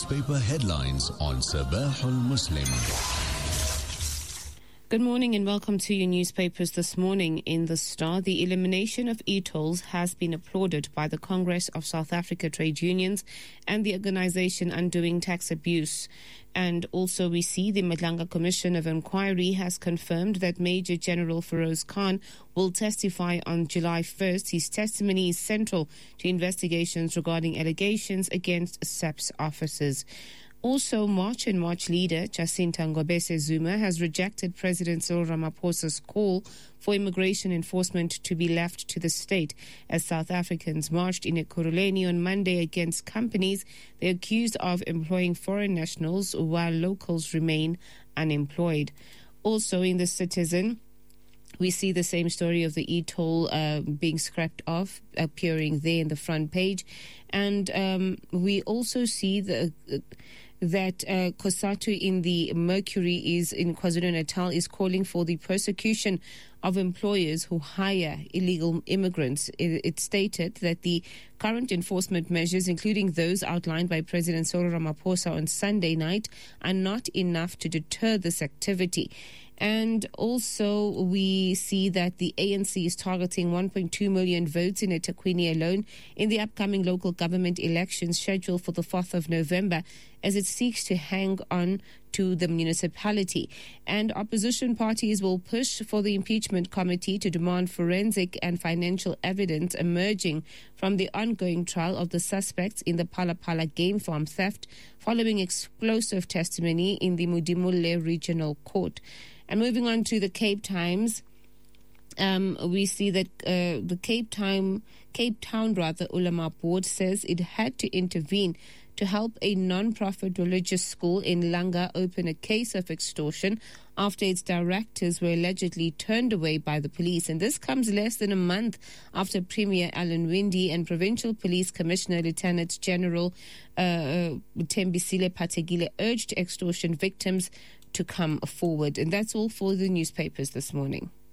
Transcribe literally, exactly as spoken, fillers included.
newspaper headlines on Sabah al-Muslim. Good morning and welcome to your newspapers this morning. In the Star, the elimination of e-tolls has been applauded by the Congress of South Africa Trade Unions and the organisation Undoing Tax Abuse. And also we see the Madlanga Commission of Inquiry has confirmed that Major General Feroz Khan will testify on July first. His testimony is central to investigations regarding allegations against S A P's officers. Also, March and March leader Jacinta Ngobese Zuma has rejected President Cyril Ramaphosa's call for immigration enforcement to be left to the state as South Africans marched in Ekurhuleni on Monday against companies they accused of employing foreign nationals while locals remain unemployed. Also in The Citizen, we see the same story of the e-toll uh, being scrapped off, appearing there in the front page. And um, we also see the... Uh, that uh, COSATU in the Mercury is in KwaZulu-Natal is calling for the persecution of employers who hire illegal immigrants. It, it stated that the current enforcement measures, including those outlined by President Cyril Ramaphosa on Sunday night, are not enough to deter this activity. And also we see that the A N C is targeting one point two million votes in eThekwini alone in the upcoming local government elections scheduled for the fourth of November as it seeks to hang on to the municipality. And opposition parties will push for the impeachment committee to demand forensic and financial evidence emerging from the ongoing trial of the suspects in the Phala Phala game farm theft following explosive testimony in the Modimolle Regional Court. And moving on to the Cape Times, um, we see that uh, the Cape Town, Cape Town rather, Ulama Board says it had to intervene to help a non-profit religious school in Langa open a case of extortion after its directors were allegedly turned away by the police. And this comes less than a month after Premier Alan Winde and Provincial Police Commissioner Lieutenant General uh, Thembisile Phathekile urged extortion victims to come forward. And that's all for the newspapers this morning.